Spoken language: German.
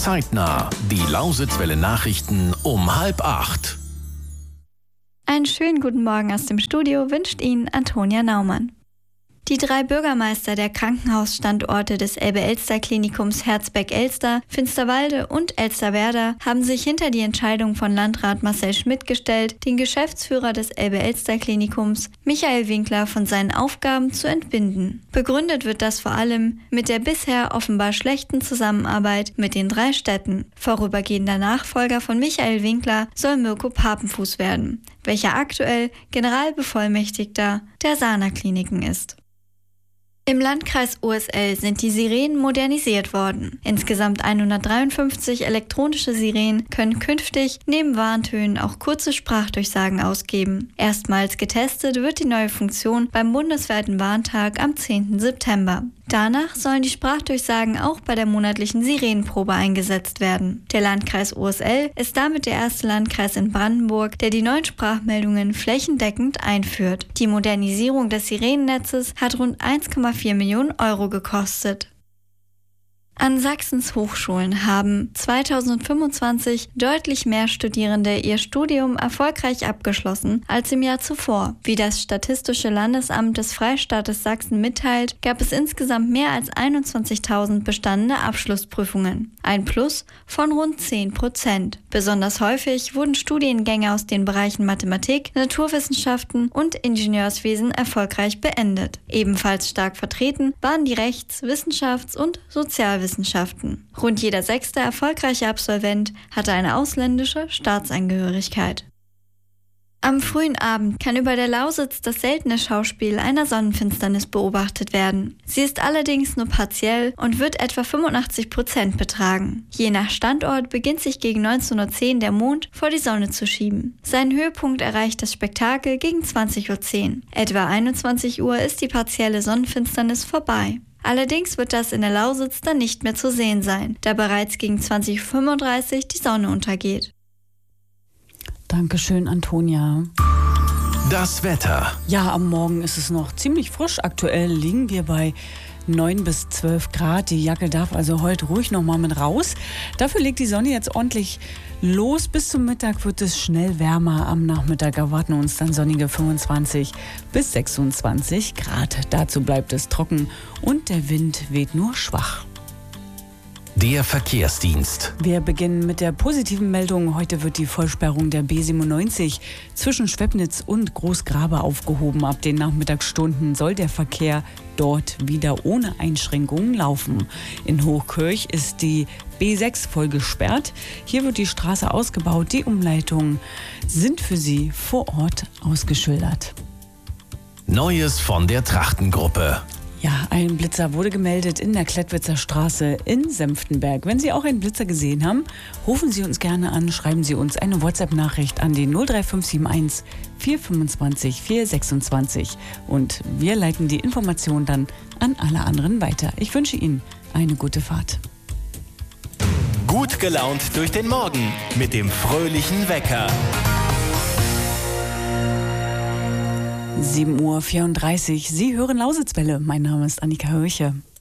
Zeitnah. Die Lausitzwelle Nachrichten um 7:30. Einen schönen guten Morgen aus dem Studio wünscht Ihnen Antonia Naumann. Die 3 Bürgermeister der Krankenhausstandorte des Elbe-Elster-Klinikums Herzberg-Elster, Finsterwalde und Elsterwerda haben sich hinter die Entscheidung von Landrat Marcel Schmidt gestellt, den Geschäftsführer des Elbe-Elster-Klinikums, Michael Winkler, von seinen Aufgaben zu entbinden. Begründet wird das vor allem mit der bisher offenbar schlechten Zusammenarbeit mit den 3 Städten. Vorübergehender Nachfolger von Michael Winkler soll Mirko Papenfuß werden, welcher aktuell Generalbevollmächtigter der Sana-Kliniken ist. Im Landkreis Oesel sind die Sirenen modernisiert worden. Insgesamt 153 elektronische Sirenen können künftig neben Warntönen auch kurze Sprachdurchsagen ausgeben. Erstmals getestet wird die neue Funktion beim bundesweiten Warntag am 10. September. Danach sollen die Sprachdurchsagen auch bei der monatlichen Sirenenprobe eingesetzt werden. Der Landkreis Oesel ist damit der erste Landkreis in Brandenburg, der die neuen Sprachmeldungen flächendeckend einführt. Die Modernisierung des Sirenennetzes hat rund 1,4 Millionen Euro gekostet. An Sachsens Hochschulen haben 2025 deutlich mehr Studierende ihr Studium erfolgreich abgeschlossen als im Jahr zuvor. Wie das Statistische Landesamt des Freistaates Sachsen mitteilt, gab es insgesamt mehr als 21.000 bestandene Abschlussprüfungen. Ein Plus von rund 10%. Besonders häufig wurden Studiengänge aus den Bereichen Mathematik, Naturwissenschaften und Ingenieurswesen erfolgreich beendet. Ebenfalls stark vertreten waren die Rechts-, Wissenschafts- und Sozialwissenschaften. Rund jeder 6. erfolgreiche Absolvent hatte eine ausländische Staatsangehörigkeit. Am frühen Abend kann über der Lausitz das seltene Schauspiel einer Sonnenfinsternis beobachtet werden. Sie ist allerdings nur partiell und wird etwa 85% betragen. Je nach Standort beginnt sich gegen 19:10 Uhr der Mond vor die Sonne zu schieben. Seinen Höhepunkt erreicht das Spektakel gegen 20:10 Uhr. Etwa 21 Uhr ist die partielle Sonnenfinsternis vorbei. Allerdings wird das in der Lausitz dann nicht mehr zu sehen sein, da bereits gegen 20:35 Uhr die Sonne untergeht. Dankeschön, Antonia. Das Wetter. Ja, am Morgen ist es noch ziemlich frisch. Aktuell liegen wir bei 9 bis 12 Grad. Die Jacke darf also heute ruhig noch mal mit raus. Dafür legt die Sonne jetzt ordentlich los. Bis zum Mittag wird es schnell wärmer. Am Nachmittag erwarten uns dann sonnige 25 bis 26 Grad. Dazu bleibt es trocken und der Wind weht nur schwach. Der Verkehrsdienst. Wir beginnen mit der positiven Meldung. Heute wird die Vollsperrung der B97 zwischen Schwebnitz und Großgrabe aufgehoben. Ab den Nachmittagsstunden soll der Verkehr dort wieder ohne Einschränkungen laufen. In Hochkirch ist die B6 voll gesperrt. Hier wird die Straße ausgebaut. Die Umleitungen sind für Sie vor Ort ausgeschildert. Neues von der Trachtengruppe. Ja, ein Blitzer wurde gemeldet in der Klettwitzer Straße in Senftenberg. Wenn Sie auch einen Blitzer gesehen haben, rufen Sie uns gerne an, schreiben Sie uns eine WhatsApp-Nachricht an den 03571 425 426 und wir leiten die Information dann an alle anderen weiter. Ich wünsche Ihnen eine gute Fahrt. Gut gelaunt durch den Morgen mit dem fröhlichen Wecker. 7:34 Uhr. Sie hören Lausitzwelle. Mein Name ist Annika Hörche.